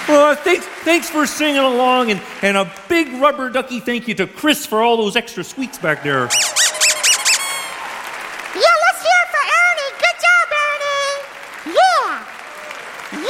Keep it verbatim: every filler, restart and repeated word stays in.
Uh, thanks, thanks for singing along, and, and a big rubber ducky thank you to Chris for all those extra sweets back there.